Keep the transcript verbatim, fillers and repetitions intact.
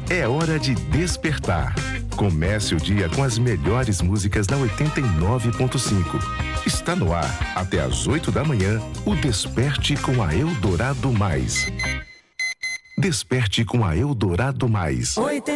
É hora de despertar. Comece o dia com as melhores músicas da oitenta e nove ponto cinco. Está no ar, até às oito da manhã, o Desperte com a Eldorado Mais. Desperte com a Eldorado Mais.